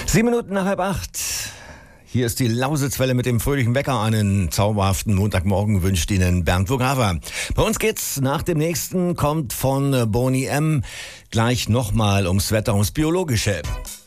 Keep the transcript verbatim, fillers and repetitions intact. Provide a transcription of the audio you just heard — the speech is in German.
Sieben Minuten nach halb acht. Hier ist die Lausitzwelle mit dem fröhlichen Wecker. Einen zauberhaften Montagmorgen wünscht Ihnen Bernd Vogava. Bei uns geht's nach dem nächsten, kommt von Boni M. gleich nochmal ums Wetter, ums Biologische.